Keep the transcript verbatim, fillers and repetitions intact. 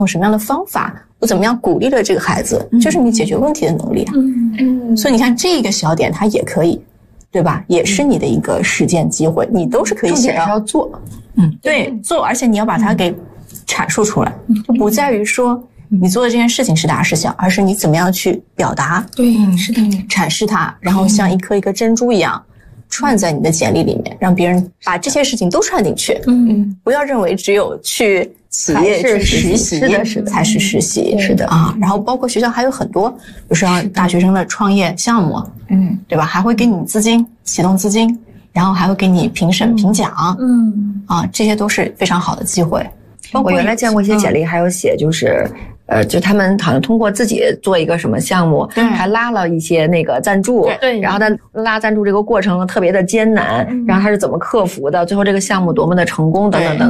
用什么样的方法，我怎么样鼓励了这个孩子，就是你解决问题的能力啊。 嗯嗯， 所以你看这个小点它也可以，对吧？也是你的一个实践机会，你都是可以写到。 重点是要做， 嗯，对，做，而且你要把它给阐述出来，就不在于说你做的这件事情是大是小，而是你怎么样去表达， 对，是的， 阐释它，然后像一颗一颗珍珠一样串在你的简历里面，让别人把这些事情都串进去。 嗯， 不要认为只有去企业去实习是的是的才是实习， 是的啊。然后包括学校还有很多，比如说大学生的创业项目， 嗯， 对吧？还会给你资金，启动资金，然后还会给你评审评奖， 嗯啊，这些都是非常好的机会。包括我原来见过一些简历，还有写就是。呃，就他们好像通过自己做一个什么项目， 对， 还拉了一些那个赞助， 对， 然后他拉赞助这个过程特别的艰难，然后他是怎么克服的，最后这个项目多么的成功等等等。